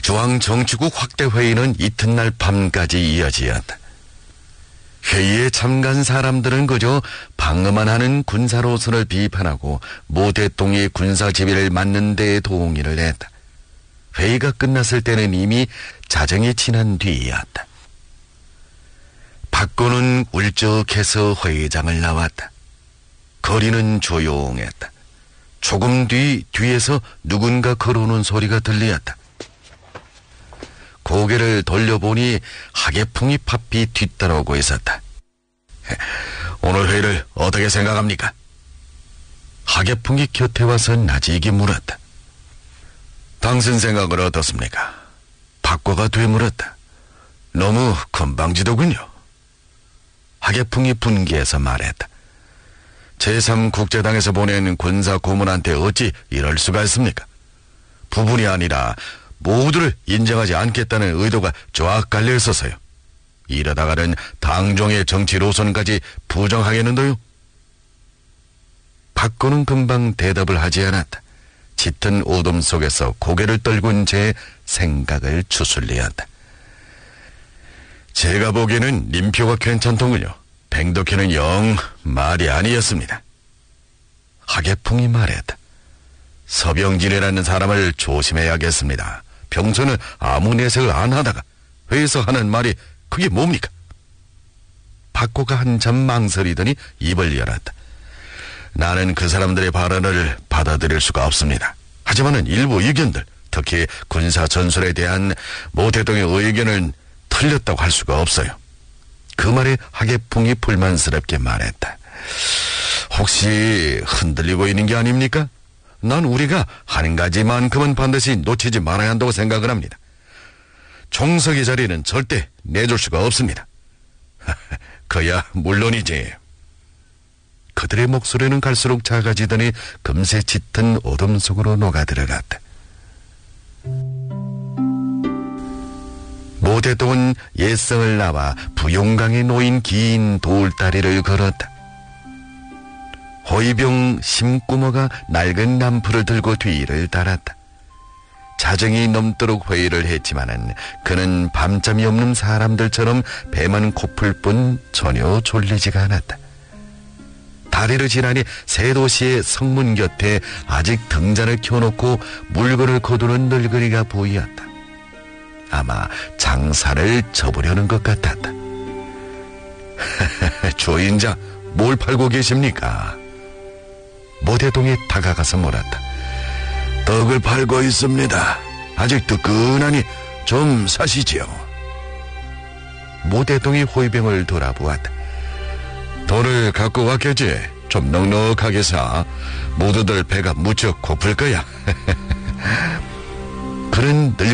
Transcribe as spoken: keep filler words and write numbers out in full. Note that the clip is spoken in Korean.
중앙정치국 확대회의는 이튿날 밤까지 이어지었다. 회의에 참가한 사람들은 그저 방어만 하는 군사로선을 비판하고 모 대통령의 군사지휘를 맡는 데 동의를 했다. 회의가 끝났을 때는 이미 자정이 지난 뒤이었다. 박건은 울적해서 회의장을 나왔다. 거리는 조용했다. 조금 뒤 뒤에서 누군가 걸어오는 소리가 들렸다. 고개를 돌려보니 하계풍이 바삐 뒤따라오고 있었다. 오늘 회의를 어떻게 생각합니까? 하계풍이 곁에 와서 나지게 물었다. 당신 생각은 어떻습니까? 박과가 되물었다. 너무 건방지더군요. 하계풍이 분개해서 말했다. 제삼 국제당에서 보낸 군사 고문한테 어찌 이럴 수가 있습니까? 부분이 아니라 모두를 인정하지 않겠다는 의도가 쫙 깔려 있어서요. 이러다가는 당종의 정치 노선까지 부정하겠는데요. 박건은 금방 대답을 하지 않았다. 짙은 어둠 속에서 고개를 떨군 채 생각을 추슬리었다. 제가 보기에는 님표가 괜찮더군요. 뱅덕회는 영 말이 아니었습니다. 하계풍이 말했다. 서병진이라는 사람을 조심해야겠습니다. 평소는 아무 내색을 안 하다가 회의에서 하는 말이 그게 뭡니까? 박고가 한참 망설이더니 입을 열었다. 나는 그 사람들의 발언을 받아들일 수가 없습니다. 하지만은 일부 의견들, 특히 군사 전술에 대한 모 대통령의 의견은 틀렸다고 할 수가 없어요. 그 말에 하계풍이 불만스럽게 말했다. 혹시 흔들리고 있는 게 아닙니까? 난 우리가 한 가지만큼은 반드시 놓치지 말아야 한다고 생각을 합니다. 총석의 자리는 절대 내줄 수가 없습니다. 그야 물론이지. 그들의 목소리는 갈수록 작아지더니 금세 짙은 어둠 속으로 녹아들어갔다. 모 대통은 옛성을 나와 부용강에 놓인 긴 돌다리를 걸었다. 호위병 심구머가 낡은 람프를 들고 뒤를 따랐다. 자정이 넘도록 회의를 했지만은 그는 밤잠이 없는 사람들처럼 배만 고플 뿐 전혀 졸리지가 않았다. 다리를 지나니 새 도시의 성문 곁에 아직 등잔을 켜놓고 물건을 거두는 늙은이가 보였다. 아마 장사를 접으려는 것 같았다. 주인자, 뭘 팔고 계십니까? 모대동에 다가가서 물었다. 떡을 팔고 있습니다. 아직 뜨끈하니 좀 사시지요. 모대동이 호위병을 돌아보았다. 돈을 갖고 왔겠지. 좀 넉넉하게 사. 모두들 배가 무척 고플 거야. 그는 늙